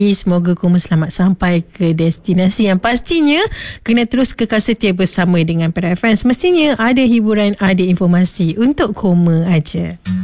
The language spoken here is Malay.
Semoga Koma selamat sampai ke destinasi yang pastinya kena terus kekal setia bersama dengan Perak FM. Semestinya ada hiburan, ada informasi untuk Koma aja.